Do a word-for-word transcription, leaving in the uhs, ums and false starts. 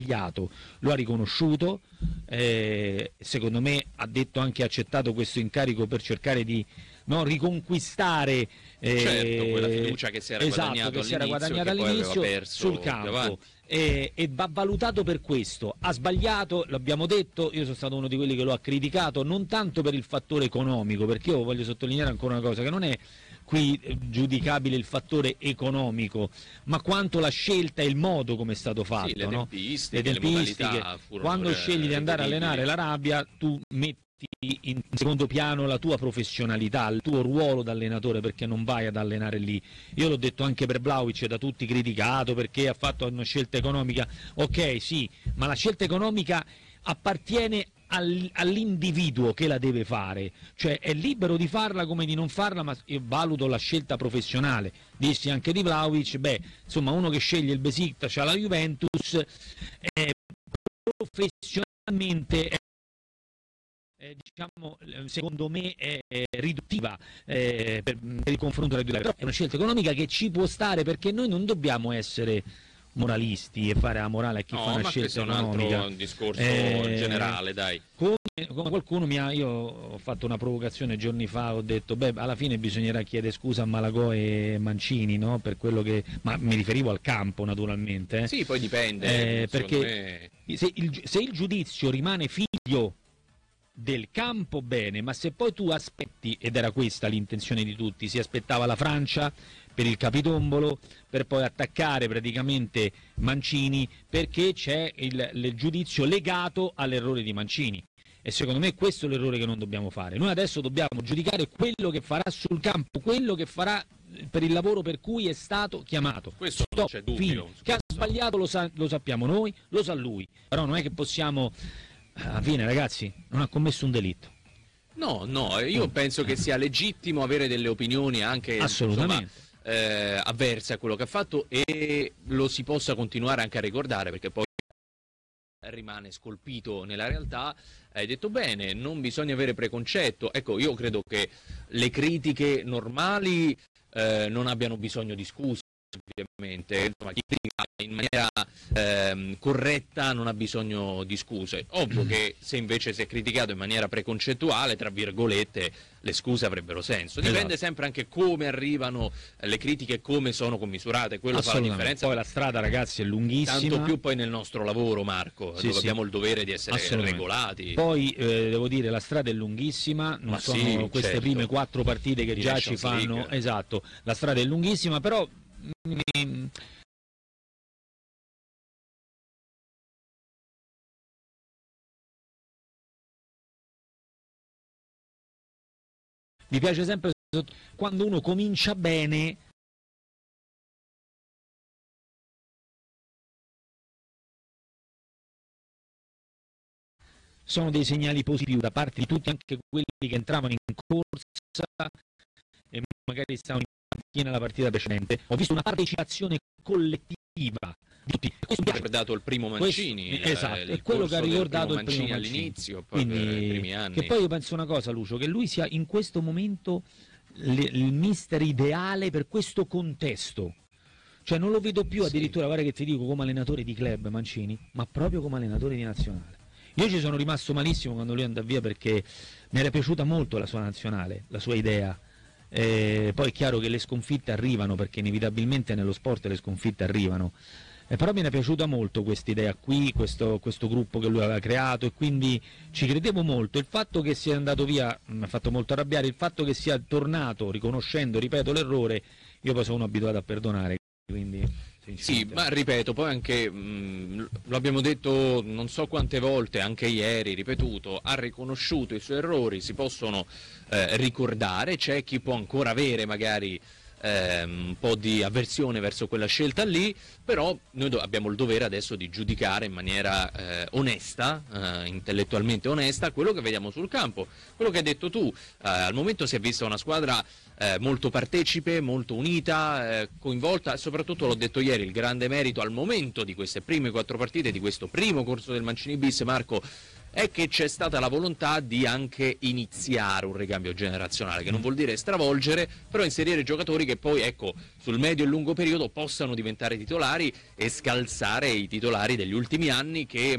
sbagliato, lo ha riconosciuto, eh, secondo me ha detto anche accettato questo incarico per cercare di no, riconquistare eh, certo, quella fiducia che si era esatto, guadagnato che si era guadagnata all'inizio sul campo e, e va valutato per questo. Ha sbagliato, l'abbiamo detto, io sono stato uno di quelli che lo ha criticato, non tanto per il fattore economico, perché io voglio sottolineare ancora una cosa, che non è qui giudicabile il fattore economico, ma quanto la scelta e il modo come è stato fatto, sì, le no? tempistiche, le tempistiche, le modalità furono quando scegli di andare a allenare l'Arabia tu metti in secondo piano la tua professionalità, il tuo ruolo da allenatore, perché non vai ad allenare lì. Io l'ho detto anche per Vlahovic, da tutti criticato perché ha fatto una scelta economica, ok sì, ma la scelta economica appartiene all'individuo che la deve fare, cioè è libero di farla come di non farla, ma io valuto la scelta professionale. Dissi anche di Vlahovic, beh, insomma, uno che sceglie il Besiktas alla Juventus è professionalmente è Eh, diciamo, secondo me è riduttiva eh, per, per il confronto tra i due, però è una scelta economica che ci può stare, perché noi non dobbiamo essere moralisti e fare la morale a chi no, fa una ma scelta economica. È un altro un discorso eh, generale, dai. Come, come qualcuno mi ha, io ho fatto una provocazione giorni fa, ho detto beh, alla fine bisognerà chiedere scusa a Malagò e Mancini, no? Per quello che, ma mi riferivo al campo naturalmente. Eh. Sì, poi dipende. Eh, perché me... se, il, se il giudizio rimane figlio del campo, bene, ma se poi tu aspetti, ed era questa l'intenzione di tutti, si aspettava la Francia per il capitombolo per poi attaccare praticamente Mancini, perché c'è il, il giudizio legato all'errore di Mancini, e secondo me questo è l'errore che non dobbiamo fare. Noi adesso dobbiamo giudicare quello che farà sul campo, quello che farà per il lavoro per cui è stato chiamato. Questo non c'è dubbio. Che ha sbagliato lo, sa, lo sappiamo noi, lo sa lui, però non è che possiamo... Alla fine, ragazzi, non ha commesso un delitto. No, no, io penso che sia legittimo avere delle opinioni anche assolutamente insomma, eh, avverse a quello che ha fatto, e lo si possa continuare anche a ricordare, perché poi rimane scolpito nella realtà. Hai detto bene, non bisogna avere preconcetto. Ecco, io credo che le critiche normali eh, non abbiano bisogno di scuse, ovviamente. Insomma, chi critica in maniera ehm, corretta non ha bisogno di scuse. Ovvio che se invece si è criticato in maniera preconcettuale, tra virgolette, le scuse avrebbero senso. Dipende esatto. sempre anche come arrivano le critiche e come sono commisurate, quello fa la differenza. Poi la strada, ragazzi, è lunghissima. Tanto più poi nel nostro lavoro, Marco, sì, dove sì. abbiamo il dovere di essere regolati. Poi eh, devo dire, la strada è lunghissima, non Ma sono sì, queste certo. prime quattro partite che di già Nations ci fanno. League. Esatto, la strada è lunghissima, però mi... mi piace sempre quando uno comincia bene sono dei segnali positivi da parte di tutti, anche quelli che entravano in corsa e magari stavano in panchina la partita precedente. Ho visto una partecipazione collettiva di tutti. Questo mi ha ricordato il primo Mancini, questo, esatto, è quello che ha ricordato il primo Mancini all'inizio, poi Quindi, per i primi anni. Che poi io penso una cosa, Lucio, che lui sia in questo momento le, il mister ideale per questo contesto. Cioè non lo vedo più addirittura, sì. guarda che ti dico, come allenatore di club Mancini, ma proprio come allenatore di nazionale. Io ci sono rimasto malissimo quando lui andò via, perché mi era piaciuta molto la sua nazionale, la sua idea. Eh, poi è chiaro che le sconfitte arrivano, perché inevitabilmente nello sport le sconfitte arrivano. Eh, però mi era piaciuta molto questa idea qui, questo, questo gruppo che lui aveva creato, e quindi ci credevo molto. Il fatto che sia andato via mi ha fatto molto arrabbiare, il fatto che sia tornato riconoscendo, ripeto, l'errore, io poi sono abituato a perdonare, quindi... Sì, ma ripeto, poi anche, mh, lo abbiamo detto non so quante volte, anche ieri, ripetuto, ha riconosciuto i suoi errori, si possono eh, ricordare, c'è chi può ancora avere magari eh, un po' di avversione verso quella scelta lì, però noi do- abbiamo il dovere adesso di giudicare in maniera eh, onesta, eh, intellettualmente onesta, quello che vediamo sul campo. Quello che hai detto tu, eh, al momento si è vista una squadra eh, molto partecipe, molto unita, eh, coinvolta, e soprattutto, l'ho detto ieri, il grande merito al momento di queste prime quattro partite, di questo primo corso del Mancini bis, Marco, è che c'è stata la volontà di anche iniziare un ricambio generazionale, che non vuol dire stravolgere, però inserire giocatori che poi, ecco, sul medio e lungo periodo possano diventare titolari e scalzare i titolari degli ultimi anni che